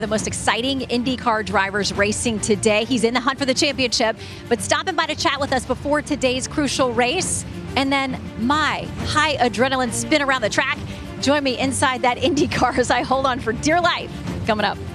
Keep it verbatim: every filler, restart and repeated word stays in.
The most exciting IndyCar drivers racing today. He's in the hunt for the championship, but stopping by to chat with us before today's crucial race. And then my high adrenaline spin around the track. Join me inside that IndyCar as I hold on for dear life. Coming up.